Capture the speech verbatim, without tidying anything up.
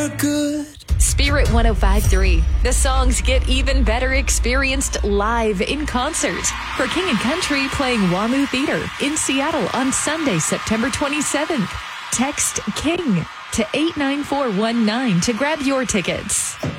are good. Spirit one oh five point three. The songs get even better experienced live in concert. For King and Country playing WAMU Theater in Seattle on Sunday, September twenty-seventh. Text KING to eight nine four one nine to grab your tickets.